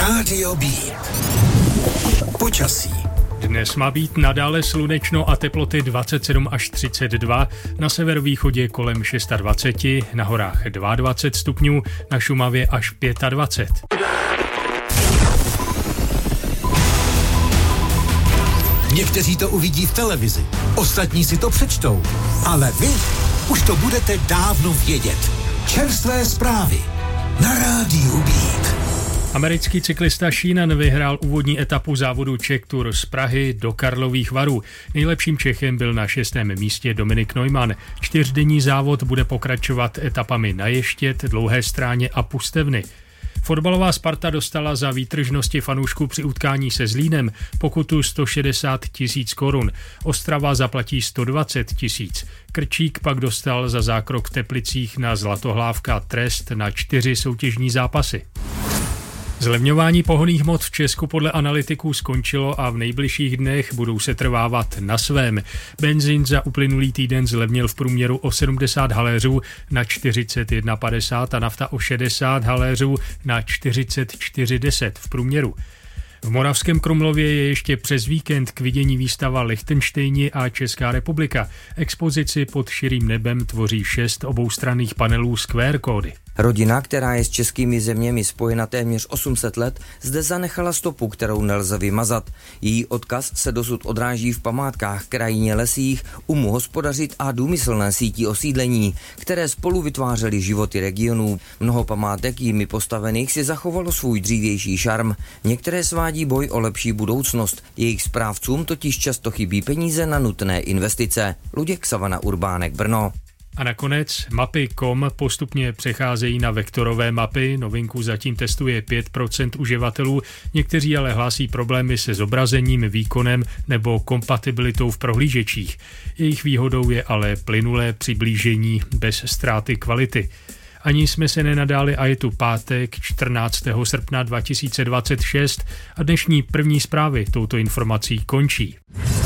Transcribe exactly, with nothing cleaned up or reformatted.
Rádio B. Počasí. Dnes má být nadále slunečno a teploty dvacet sedm až třicet dva, na severovýchodě kolem dvacet šest, na horách dvacet dva stupňů, na Šumavě až dvacet pět. Někteří to uvidí v televizi, ostatní si to přečtou, ale vy už to budete dávno vědět. Čerstvé zprávy na Rádiu Beat. Americký cyklista Sheehan vyhrál úvodní etapu závodu Czech Tour z Prahy do Karlových Varů. Nejlepším Čechem byl na šestém místě Dominik Neumann. Čtyřdenní závod bude pokračovat etapami na Ještěd, Dlouhé Stráně a Pustevny. Fotbalová Sparta dostala za výtržnosti fanoušků při utkání se Zlínem pokutu sto šedesát tisíc korun. Ostrava zaplatí sto dvacet tisíc. Krčík pak dostal za zákrok v Teplicích na Zlatohlávka trest na čtyři soutěžní zápasy. Zlevňování pohonných hmot v Česku podle analytiků skončilo a v nejbližších dnech budou se trvávat na svém. Benzín za uplynulý týden zlevnil v průměru o sedmdesát haléřů na čtyřicet jedna padesát a nafta o šedesát haléřů na čtyřicet čtyři deset v průměru. V Moravském Krumlově je ještě přes víkend k vidění výstava Lichtenštejni a Česká republika. Expozici pod širým nebem tvoří šest oboustranných panelů s Q R kódy. Rodina, která je s českými zeměmi spojena téměř osm set let, zde zanechala stopu, kterou nelze vymazat. Její odkaz se dosud odráží v památkách, krajině, lesích, umu hospodařit a důmyslné sítí osídlení, které spolu vytvářely životy regionů. Mnoho památek jimi postavených si zachovalo svůj dřívější šarm. Některé svádí boj o lepší budoucnost. Jejich správcům totiž často chybí peníze na nutné investice. Luděk Savana Urbánek, Brno. A nakonec mapy tečka com postupně přecházejí na vektorové mapy, novinku zatím testuje pět procent uživatelů, někteří ale hlásí problémy se zobrazením, výkonem nebo kompatibilitou v prohlížečích. Jejich výhodou je ale plynulé přiblížení bez ztráty kvality. Ani jsme se nenadáli a je tu pátek čtrnáctého srpna dva tisíce dvacet šest a dnešní první zprávy touto informací končí.